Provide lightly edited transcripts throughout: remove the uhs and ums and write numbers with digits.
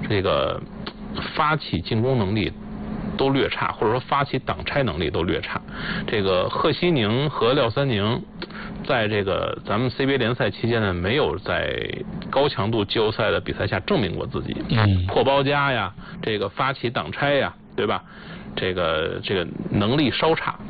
这个发起进攻能力都略差，或者说发起挡拆能力都略差。这个贺西宁和廖三宁在这个咱们 CBA 联赛期间呢，没有在高强度季后赛的比赛下证明过自己。破包夹呀，这个发起挡拆呀，对吧？这个能力稍差。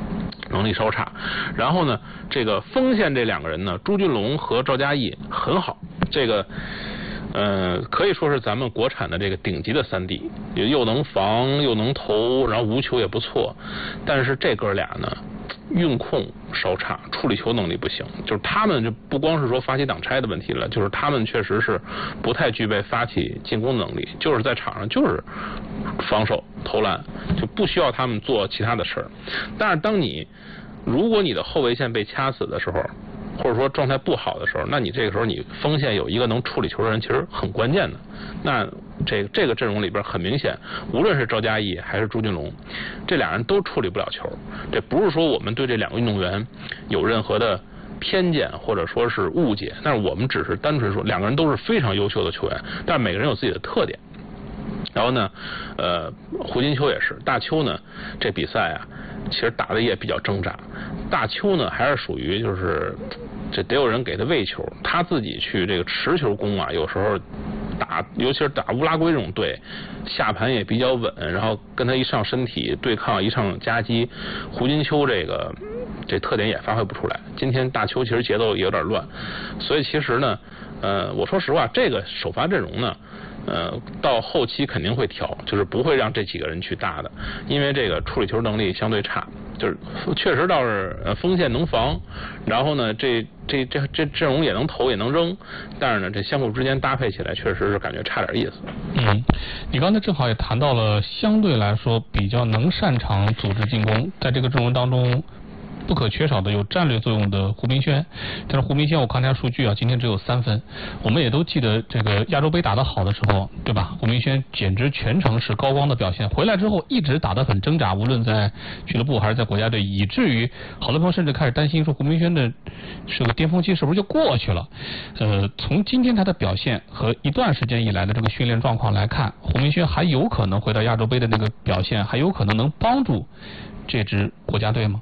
然后呢，这个锋线这两个人呢，朱俊龙和赵嘉译很好，这个可以说是咱们国产的这个顶级的3D，又能防又能投，然后无球也不错。但是这哥俩呢，运控稍差，处理球能力不行。就是他们就不光是说发起挡拆的问题了，就是他们确实是不太具备发起进攻能力，就是在场上就是防守投篮，就不需要他们做其他的事儿。但是如果你的后卫线被掐死的时候，或者说状态不好的时候，那你这个时候你锋线有一个能处理球的人，其实很关键的。那这个阵容里边很明显，无论是赵嘉译还是朱俊龙，这俩人都处理不了球。这不是说我们对这两个运动员有任何的偏见或者说是误解，但是我们只是单纯说两个人都是非常优秀的球员，但是每个人有自己的特点。然后呢，胡金秋也是，大邱呢这比赛啊，其实打的也比较挣扎。大邱呢还是属于就是这得有人给他喂球，他自己去这个持球攻啊，有时候尤其是打乌拉圭这种队，下盘也比较稳，然后跟他一上身体对抗，一上夹击，胡金秋这特点也发挥不出来。今天大邱其实节奏也有点乱，所以其实呢，我说实话，这个首发阵容呢，到后期肯定会调，就是不会让这几个人去打的，因为这个处理球能力相对差，就是确实倒是锋线能防，然后呢这阵容也能投也能扔，但是呢这相互之间搭配起来确实是感觉差点意思。 你刚才正好也谈到了相对来说比较能擅长组织进攻，在这个阵容当中不可缺少的有战略作用的胡明轩，但是胡明轩我看他数据啊，今天只有3分。我们也都记得这个亚洲杯打得好的时候，对吧？胡明轩简直全程是高光的表现，回来之后一直打得很挣扎，无论在俱乐部还是在国家队，以至于好多朋友甚至开始担心说胡明轩的这个巅峰期是不是就过去了。从今天他的表现和一段时间以来的这个训练状况来看，胡明轩还有可能回到亚洲杯的那个表现，还有可能能帮助这支国家队吗？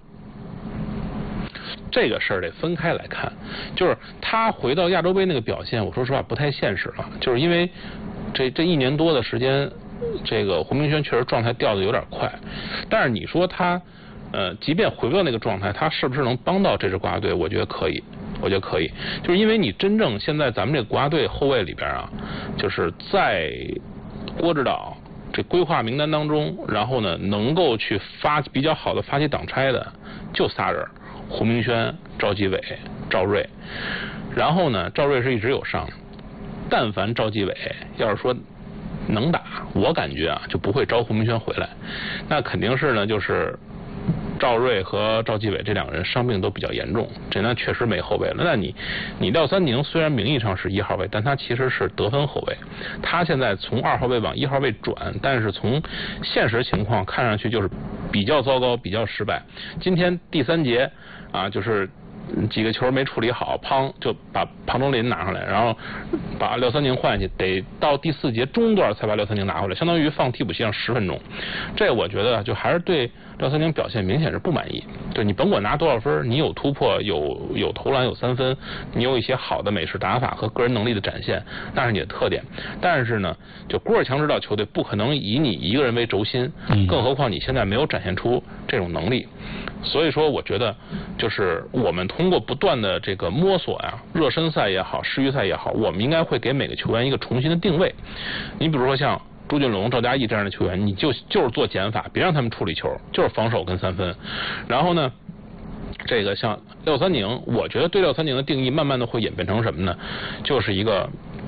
这个事儿得分开来看，就是他回到亚洲杯那个表现，我说实话不太现实了，就是因为这1年多的时间，这个胡明轩确实状态掉的有点快，但是你说他即便回不到那个状态，他是不是能帮到这支国家队？我觉得可以，就是因为你真正现在咱们这个国家队后卫里边啊，就是在郭指导这规划名单当中，然后呢能够去比较好的发起挡拆的就仨人。胡明轩、赵继伟、赵睿，然后呢，赵睿是一直有伤，但凡赵继伟要是说能打，我感觉啊就不会招胡明轩回来，那肯定是呢就是赵睿和赵继伟这两个人伤病都比较严重，这那确实没后卫了。那你廖三宁虽然名义上是1号位，但他其实是得分后卫，他现在从2号位往1号位转，但是从现实情况看上去就是比较糟糕，比较失败。今天第3节啊，就是几个球没处理好，就把庞中林拿上来，然后把廖三宁换下去，得到第4节中段才把廖三宁拿回来，相当于放替补席上10分钟。这我觉得就还是对廖三宁表现明显是不满意。对，你甭管拿多少分，你有突破，有投篮，有3分，你有一些好的美式打法和个人能力的展现，那是你的特点。但是呢，就郭尔强指导球队不可能以你一个人为轴心，更何况你现在没有展现出这种能力。所以说我觉得就是我们通过不断的这个摸索呀，热身赛也好，世预赛也好，我们应该会给每个球员一个重新的定位。你比如说像朱俊龙、赵嘉译这样的球员，你就是做减法，别让他们处理球，就是防守跟3分。然后呢，这个像廖三宁，我觉得对廖三宁的定义慢慢的会演变成什么呢？就是一个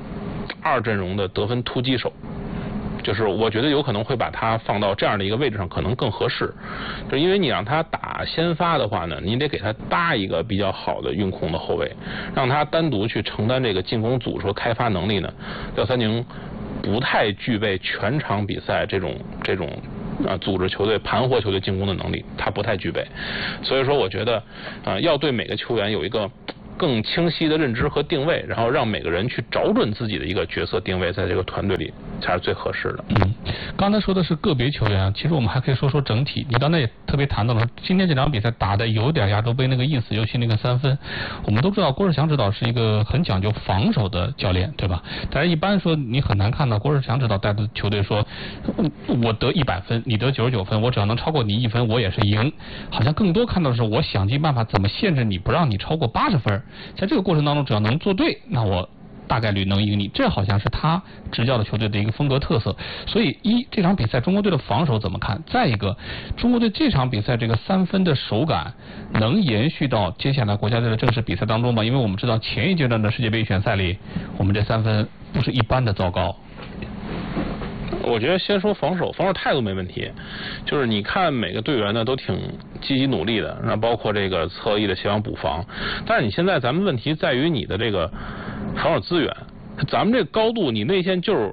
2阵容的得分突击手。就是我觉得有可能会把他放到这样的一个位置上，可能更合适。就因为你让他打先发的话呢，你得给他搭一个比较好的运控的后卫，让他单独去承担这个进攻组织和开发能力呢。廖三宁不太具备全场比赛这种组织球队、盘活球队进攻的能力，他不太具备。所以说，我觉得要对每个球员有一个更清晰的认知和定位，然后让每个人去找准自己的一个角色定位，在这个团队里才是最合适的。 刚才说的是个别球员，其实我们还可以说说整体。你刚才也特别谈到了，今天这场比赛打的有点亚洲杯那个意思，尤其那个3分。我们都知道郭士强指导是一个很讲究防守的教练，对吧？但是一般说你很难看到郭士强指导带的球队说，我得100分，你得99分，我只要能超过你1分，我也是赢。好像更多看到的是我想尽办法怎么限制你，不让你超过80分。在这个过程当中，只要能做对，那我大概率能赢你，这好像是他执教的球队的一个风格特色。所以这场比赛中国队的防守怎么看？再一个，中国队这场比赛这个3分的手感能延续到接下来国家队的正式比赛当中吗？因为我们知道前一阶段的世界杯预选赛里，我们这3分不是一般的糟糕。 我觉得先说防守态度没问题，就是你看每个队员呢都挺积极努力的，那包括这个侧翼的协防补防。但是你现在咱们问题在于你的这个防守资源，咱们这个高度，你内线就是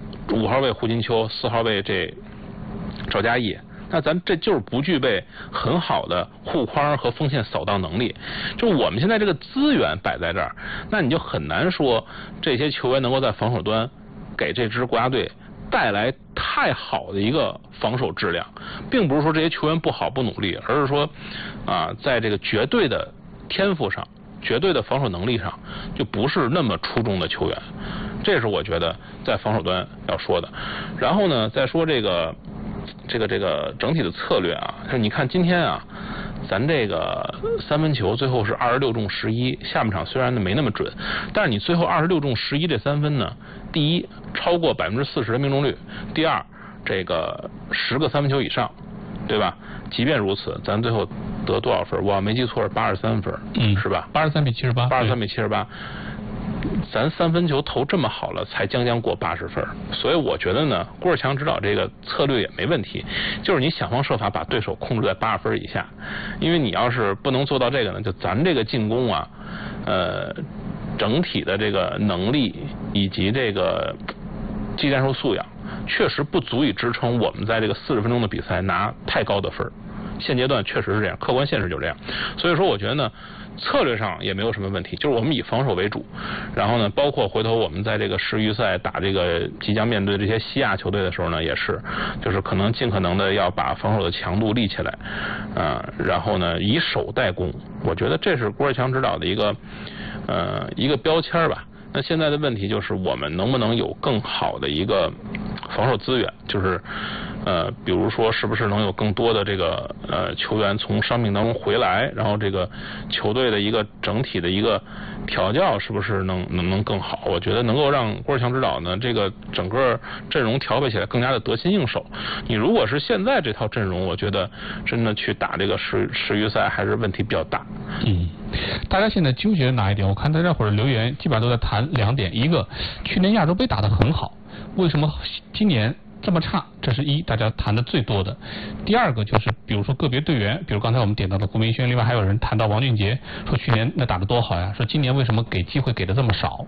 5号位胡金秋，4号位这赵嘉译，那咱这就是不具备很好的护框和锋线扫荡能力。就我们现在这个资源摆在这儿，那你就很难说这些球员能够在防守端给这支国家队带来太好的一个防守质量，并不是说这些球员不好不努力，而是说在这个绝对的天赋上、绝对的防守能力上，就不是那么出众的球员。这是我觉得在防守端要说的。然后呢，再说这个整体的策略啊，就是你看今天啊，咱这个3分球最后是26中11，下半场虽然没那么准，但是你最后26中11这3分呢，第一超过40%的命中率，第二这个10个3分球以上，对吧？即便如此，咱最后得多少分？我没记错是83分，是吧 ？83比78。 83比78。咱3分球投这么好了，才将过80分，所以我觉得呢，郭士强指导这个策略也没问题，就是你想方设法把对手控制在80分以下，因为你要是不能做到这个呢，就咱这个进攻啊，整体的这个能力以及这个技战术素养，确实不足以支撑我们在这个40分钟的比赛拿太高的分。现阶段确实是这样，客观现实就是这样。所以说我觉得呢，策略上也没有什么问题，就是我们以防守为主，然后呢，包括回头我们在这个世预赛打这个即将面对这些西亚球队的时候呢，也是，就是可能尽可能的要把防守的强度立起来，然后呢以守代攻，我觉得这是郭士强指导的一个标签吧。那现在的问题就是我们能不能有更好的一个防守资源，就是比如说是不是能有更多的这个球员从伤病当中回来，然后这个球队的一个整体的一个调教是不是能更好？我觉得能够让郭士强指导呢这个整个阵容调配起来更加的得心应手。你如果是现在这套阵容，我觉得真的去打这个世预赛还是问题比较大。 大家现在纠结哪一点？我看大家伙儿留言基本上都在谈2点，一个去年亚洲杯打得很好，为什么今年这么差？这是大家谈的最多的。第二个就是比如说个别队员，比如刚才我们点到的胡明轩，另外还有人谈到王俊杰，说去年那打得多好呀，说今年为什么给机会给的这么少？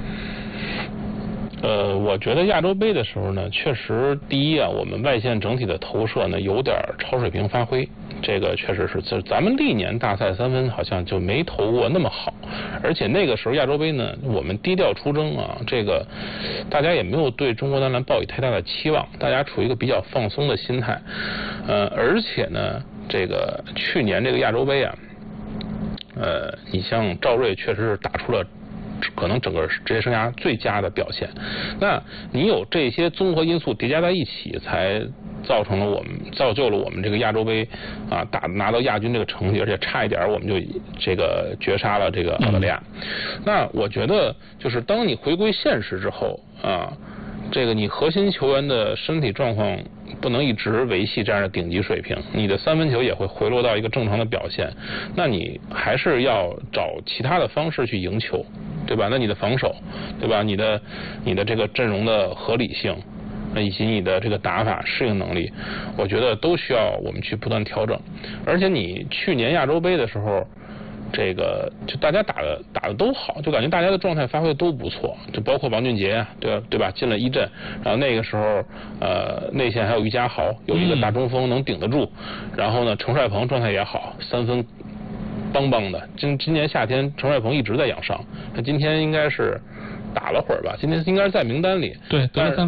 我觉得亚洲杯的时候呢，确实第一啊，我们外线整体的投射呢有点超水平发挥，这个确实是，咱们历年大赛3分好像就没投过那么好，而且那个时候亚洲杯呢，我们低调出征啊，这个大家也没有对中国男篮抱以太大的期望，大家处于一个比较放松的心态，而且呢，这个去年这个亚洲杯啊，你像赵睿确实是打出了可能整个职业生涯最佳的表现，那你有这些综合因素叠加在一起，才造就了我们这个亚洲杯拿到亚军这个成绩，而且差一点我们就这个绝杀了这个澳大利亚。那我觉得就是当你回归现实之后这个你核心球员的身体状况不能一直维系这样的顶级水平，你的3分球也会回落到一个正常的表现，那你还是要找其他的方式去赢球，对吧？那你的防守，对吧？你的这个阵容的合理性，以及你的这个打法适应能力，我觉得都需要我们去不断调整。而且你去年亚洲杯的时候，这个就大家打的都好，就感觉大家的状态发挥的都不错，就包括王俊杰对吧，进了1阵，然后那个时候内线还有于家豪，有一个大中锋能顶得住，然后呢程帅鹏状态也好，3分邦邦的。今年夏天陈帅鹏一直在养伤，他今天应该是打了会儿吧，今天应该是在名单里。 对，得了3